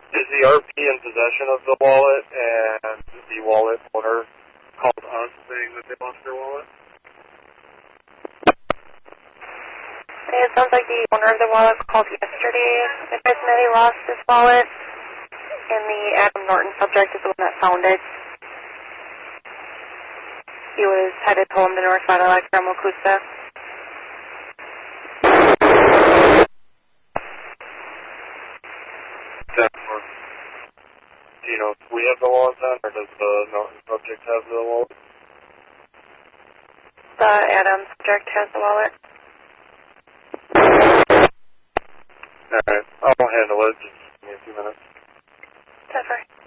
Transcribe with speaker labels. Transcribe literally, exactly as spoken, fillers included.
Speaker 1: Is the R P in possession of the wallet, and the wallet owner called us saying that they lost their wallet?
Speaker 2: It sounds like the owner of the wallet called yesterday advising that he lost his wallet, and the Adam Norton subject is the one that found it. He was headed home to North Cadillac from Wakusta.
Speaker 1: Do you know if we have the wallet then, or does the Norton subject have the wallet?
Speaker 2: The Adam subject has the wallet.
Speaker 1: Alright, I'll handle it. Just give me a few minutes.
Speaker 2: That's right.